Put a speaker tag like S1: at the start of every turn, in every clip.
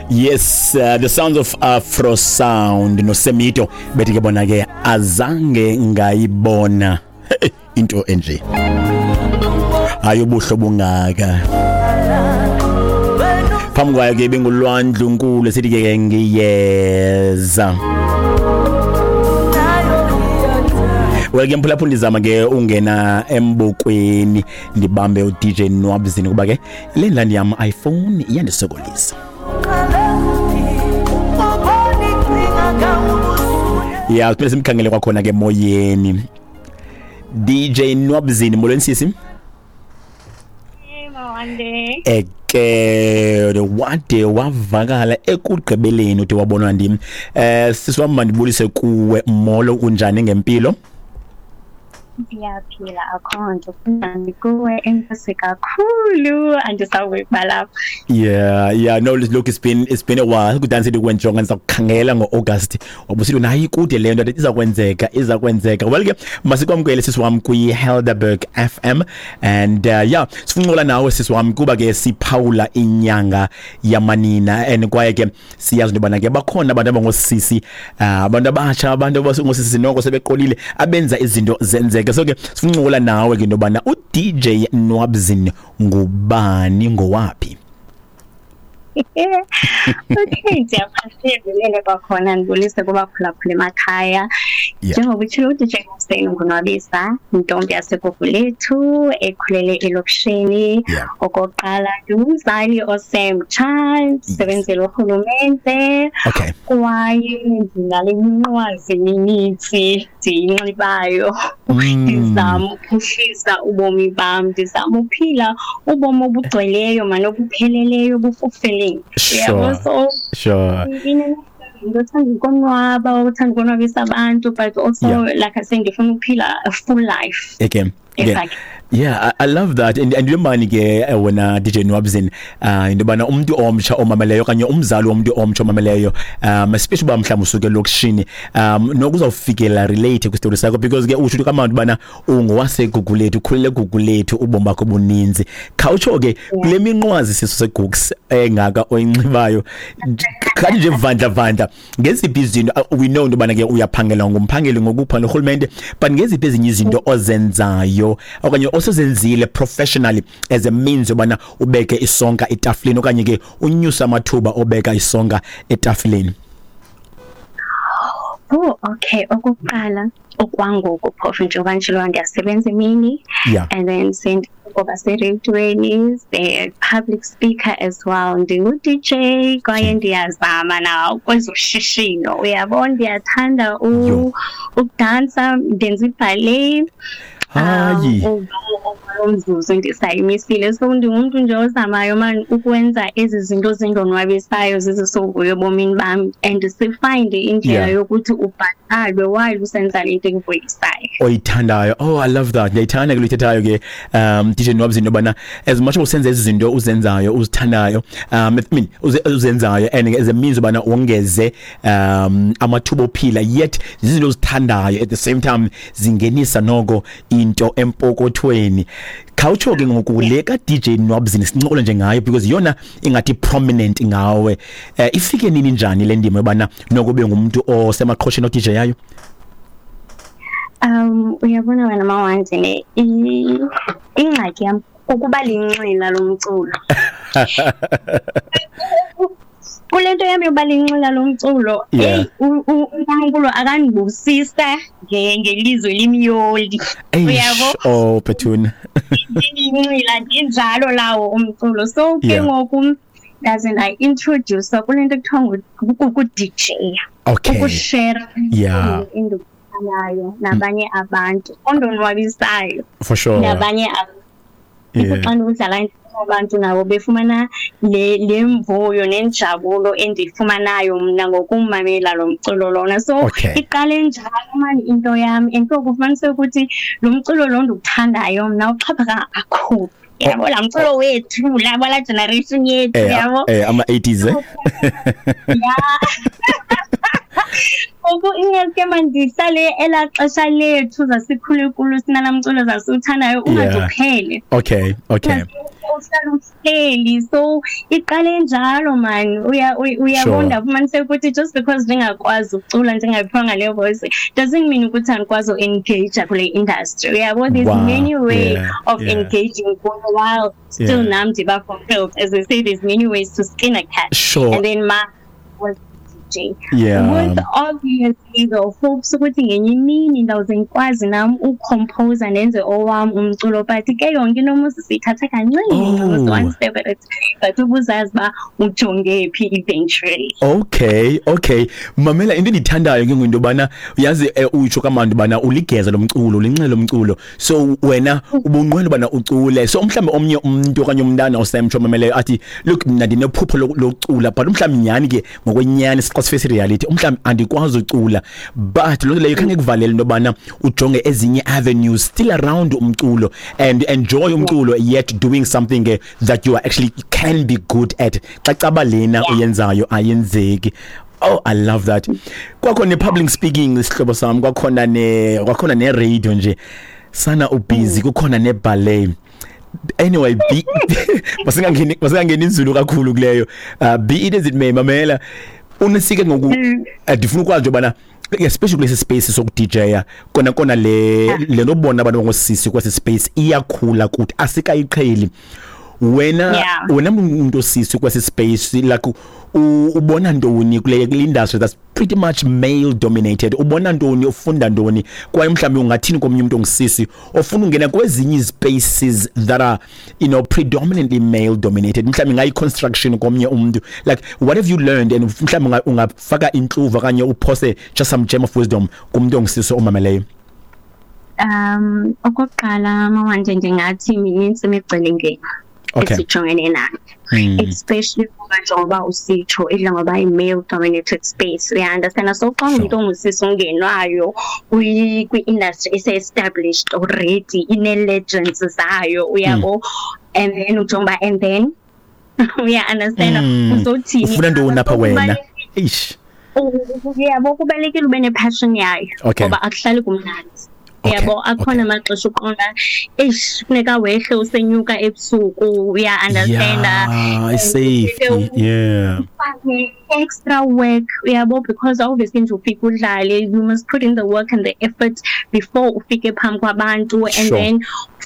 S1: Yes, the sounds of Afro sound no Semito bethi ke bona ke azange ngayibona into enje. Ayobuhlo bungaka. Phambi kwayo ke bengulwandlu uNkulu esithi ke ngiyeza. Welcome phula phundizama ke ungena embokweni ndibambe u DJ Nwabzini kuba ke le ndlandi yam iPhone iyandisokolisa. Ya kuphela simkhangele kwakhona ke moyeni. DJ Nwabzini molweni sisi?
S2: Mawande.
S1: Eke wade wavakala ekugqibeleni uthi wabonwa ndim. Sisi wami mandibulise kuwe molo unjani ngempilo?
S2: Ngiyaphila akhonto kunani kuwe empase kakhulu andisawubala.
S1: Yeah no look it's been a while kudanse ukwenjonga ngizakukhangela ngoAugust wabusithi nayi kude le nto iza kwenzeka well ke masikwamkele sisi wami kuyi Helderberg FM and sifunqola nawe sisi wami kuba ke siphawula inyanga yamanina and kwaye ke siyazi into bana ke bakhona abantu abangosisi abantu abasha abantu abasingosisi noko sebeqolile abenza izinto zenzeke so ke sifunqola nawe ke into bana u DJ Nwabzini ngubani ngowaphi?
S2: Okay, ngiyaphasela bakhona ngibulise kuba phulaphula emakhaya njengoba uthilo DJ Nwabzini ngunwabisa intombi yaseGugulethu ekhulele elokishini okoqala umzali osemtsha sebenzela uhulumende kwaye ngale minqwazi eminintsi ndiyinxibayo ndizama ukuphuhlisa ubomi bam ndizama uphila ubomi obugcweleyo manobupheleleyo bufulfilling.
S1: Sure.
S2: Ngothanda ukonwaba ukonwabisa abantu but also like I said ngifuna ukuphila a full life.
S1: Again. Yeah, I love that and yomani ke wena DJ Nwabzini into bana umuntu omtsha omameleyo kanye umzali womuntu omtsha omameleyo especially ba mhlawumbe usuke lokishini nokuzawufikela relate ku story sakho because ke usho kaMantu bana ungowase Gugulethu ukhulele Gugulethu ubomi bakho buninzi khawutsho ke kule minqwazi siso segugs engaka oyinxibayo kanti nje vandla ngeziphi izinto we know into bana ke uyaphangela ngumphangeli ngokupha nohulumende but ngeziphi ezinye izinto ozenzayo okanye osenzile professionally as a means obana ubeke isonka etafuleni okanye ke unyusa amathuba obeka isonka etafuleni?
S2: Okay, okokuqala okwangoku prof njengoba njalo ndiyasebenza emini and then send ngoba seredweni the public speaker as well ndu DJ kwaye ndiyazama na kwezoshishino uyabona ndiyathanda ukudansa ndenza iballet umzuzu ndisayimisile so ndingumuntu nje ozamayo man ukwenza ezi zinto zindonwabisayo zizisovuyo ebomini bami and sifind indlela yokuthi ubhatalwe while usenza lento engivuyisayo
S1: oyithandayo. I love that. Ngiyithanda ke luthethayo ke DJ Nwabzini nobana as much usenza ezi zinto uzenzayo uzithandayo uzenzayo and as a means obana ongeze amathuba ophila yet izinto uzithandayo at the same time zingenisa noko into empokothweni. Khawutsho ke ngokuleka DJ Nwabzini sincokole nje ngayo because yona ingathi prominent ngawe ifike nini njani le ndima yobana noko ube ngumuntu osemaqhosheni o DJ yayo?
S2: Uyabona wena Mawandile ingxaki yami ukuba linxila lomculo. Kulento yami yoba linxila lomculo uNkulunkulu akanibusisa ngelizwe limyoli uyabo
S1: Bethuna
S2: inxila njalo lawo umculo so ke ngoku doesn't I introduce kulento ekuthiwa ku-DJ ukushare into nayo nabanye abantu ondonwabisayo
S1: for sure
S2: nabanye abantu udlala abantu nabo befumana le mvuyo nenjabulo endifumanayo mina ngokumamela lo mculo lona so iqale njalo manje into yami into kufanele ukuthi lo mculo lo ndikuthandayo mina uxhaphaka kakhulu yabo la mculo wethu labo la generation yethu yabo
S1: ama 80s
S2: Oku ingeke mandisale elaxesha lethu zasikhulukhulu sinanamculo zasuthandayo ungaduphele.
S1: Okay.
S2: uhleli so iqale njalo man uyabona manje ukuthi just because ngingakwazi ukucula njengayiphanga le voice doesn't mean ukuthi angikwazi engage kule industry uyabo there's many ways of engaging while still namdi ba fulfilled as I say there's many ways to skin a cat and then my was with obviously the hopes ukuthi ngenye imini ndawuze ngikwazi nami ucompose nenze owami umculo but ke yonke noma sithatha kancane one step at a time but ubuzazi ba ujonge phi eventually.
S1: Okay mamela into endithandayo ke into bana uyazi utsho kamandi bana uligeza lomculo linxele lomculo so wena ubunqwela bana ucule so mhlambe omnye umuntu okanye umntana osemtsho mamela athi look mina ndinephupho lokucula but mhlambe nyani ke ngokwenyani face reality mhlambe andikwazi ucula but lo leyo khange kuvalele into bana ujonge ezinye avenues still around umculo and enjoy umculo yet doing something that you actually can be good at xa caba lena uyenzayo ayenzeki. Oh, I love that. Kwakhona public speaking isihlobo sami kwakhona ne radio nje sana ubusy kukhona ne ballet. Anyway, masingangeni inzulu kakhulu kuleyo. Be it as it may mamela unesike ngoku ndifuna ukwazi nje bana especially lesi space soku DJya kona le nobona abantu ngosisi kwesi space iyakhula kuthi asikayiqheli wena umuntu osisi kwesi space like ubona ntoni kule industry that's pretty much male dominated ubona ntoni ufunda ntoni kwaye mhlawumbe ungathini komnye umuntu ongisisi ofuna ungena kwezinye spaces that are predominantly male dominated mhlawumbe ngayi construction komnye umuntu like what have you learned and mhlawumbe ungafaka intluva kanye uphose just some gem of wisdom kumuntu ongisisi omameleyo.
S2: Okokuqala manje ngathi mininzi imiceli esijongene nayo especially ngoba usitsho idla ngoba i-male dominated space we understand so xa umuntu ongusisi ungenwayo kwi-industry ese-established already ine-legends zayo uyabo and then uya understand uzothini
S1: ufuna ntoni lapha wena
S2: yabo kubalekile ube ne-passion yayo ngoba akuhlali kumnandi. Yabo akhona amaxesha uqonda funeka wehle usenyuka ebusuku uya understand
S1: I say
S2: extra work yabo because obviously nje ufika udlale you must put in the work and the effort before ufike phambi kwabantu and then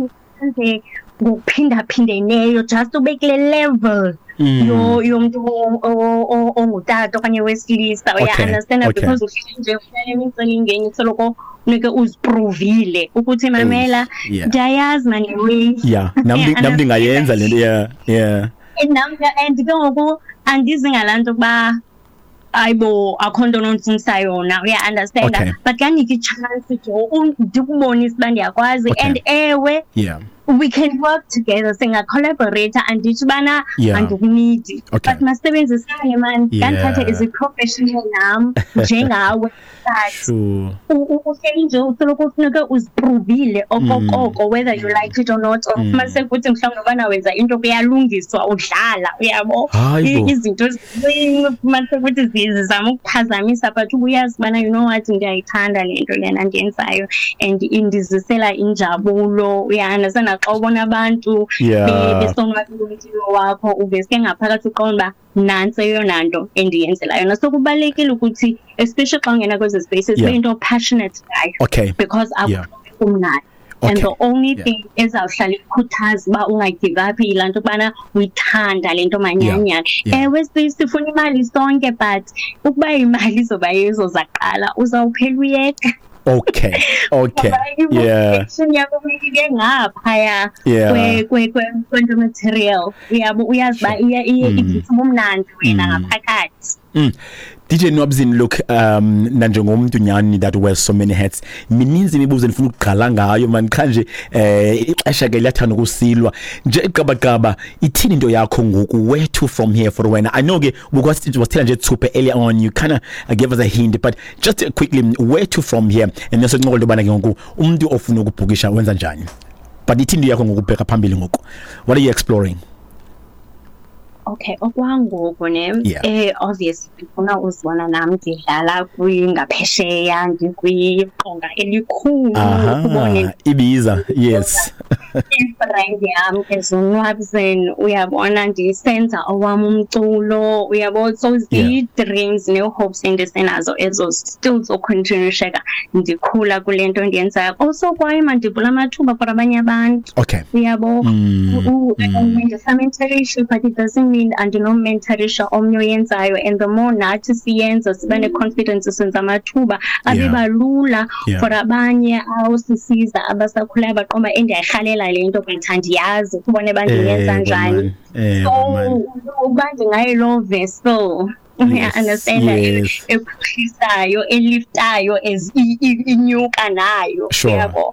S2: ngokuphinda-phindeneyo just ubekule level yomuntu ongutata okanye wesilisa uya-understand because ufike nje ufike imicelingenye soloko funeke uziprovile ukuthi mamela ndiyayazi maneway
S1: namntu ingayenza le nto
S2: and ke ngoku andizi ngalaa nto ukuba ayibo akho nto nontsingisa yona uya-understand but kanike i-chance ndikubonisa uba ndiyakwazi and ewe we can work together singa-collaborate andithi ubana andikunidi but masebenzisane man kandithathe as a professional nam njengawe that uhleli nje usoloko ufuneke uziprovile okokoko whether you like it or not or mase kuthi mhlawumbe ubana wenza into kuyalungiswa udlala uyabo izinto mase kuthi zizama ukuphazamisa but uyazi ubana you know what ndiyayithanda le nto lena ndiyenzayo and indizisela injabulo uyana sana xa ubona abantu besonwabile umthilo wakho uveske ngaphakathi uqonda nansi eyona nto endiyenzela yona so kubalekile ukuthi especially xa ungena kwezi spaces ube into passionate ngayo because akumnandi and the only thing ezawuhlala ikhuthaza uba ungagive up yilaa nto ukubana uyithanda le nto manyanyana ewe sifuna imali sonke but ukuba imali izoba yezo zaqala uzawuphela uyeka ngaphaya kwento material uyazi uba iphuma umnandi wena ngaphakathi.
S1: DJ Nwabuzini, look, nanjengomuntu nyani that wears so many hats, mininzi imibuzo nifuna ukugqala ngayo man kanje ixesha ke liyathanda ukusilwa nje igaba ithini into yakho ngoku where to from here for wena. I know ke because it was telling nje super early on you kind of gave us a hint but just quickly where to from here and also nqoko lobana ke ngoku umuntu ofuna ukubhukisha wenza njani but ithini into yakho ngokubheka phambili ngoku what are you exploring?
S2: Okay, okwangoku ne obviously ngifuna uzibona nami ngidlala kwingaphesheya ngikwiqonga elikhulu
S1: ubone Ibiza yes
S2: brand yami ezonwabiseni uyabona ndisenza owami umculo uyabona so dreams ne hopes endisenazo ezo still so continue shaka ndikhula kule nto ndiyenzayo also kwaye mandivula amathuba for abanye abantu uyabo mentorisha but it doesn't mean andinomentorisha omnye oyenzayo and the more nathi siyenza siba ne-confidence senza amathuba abebalula for abanye awusisiza abasakhulayo baqomba endiyayihalela le nto kandiyazi kubone bandiyenza njani so uba ndingayilove so understand ephuhlisayo eliftayo as inyuka nayo
S1: yabo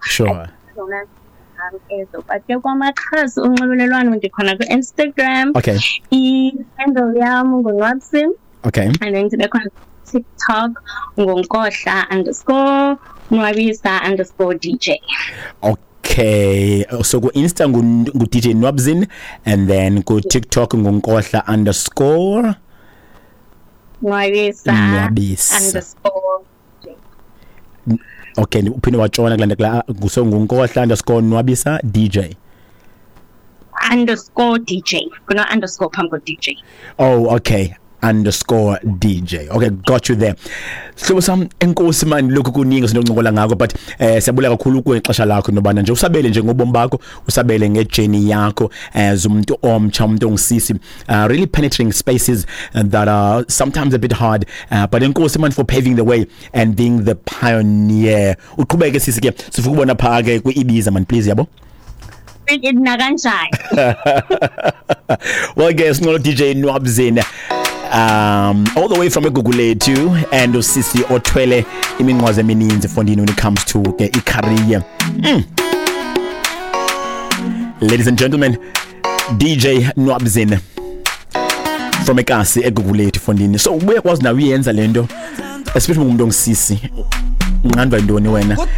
S2: but kwamakhasi onxibelelwano ndikhona ku-Instagram i-handle yami nguNwabsin and then ndibekhona TikTok ngonkohla_nwabisa_DJ.
S1: Okay, so go Insta go DJ Nwabsin and then go TikTok ngonkohla_nwabisa_. Okay, uphinde watshona kulandela so ngonkohla_nwabisa DJ.
S2: _DJ. Kuno underscore phambi DJ.
S1: Oh, okay. _DJ. Okay, got you there. So some enkosi man lokhu kuningi sinoncokola ngakho but siyabula kakhulu kwexesha lakho nobana nje usabele nje ngobomi bakho usabele ngejourney yakho as umuntu omtsha umuntu ongisisi really penetrating spaces that are sometimes a bit hard but enkosi man for paving the way and being the pioneer. Uqhubeke sisi ke sifuna ukubona pha ke kuIbiza man please yabo. Well guys, no DJ Nwabsin all the way from eGugulethu and usisi othwele iminqwazi emininzi fondini when it comes to ke icareer. Ladies and gentlemen, DJ Nwabsin from eKasi eGugulethu fondini. So uyakwazi na uyenza lento especially umuntu ongisisi nqandwa intoni wena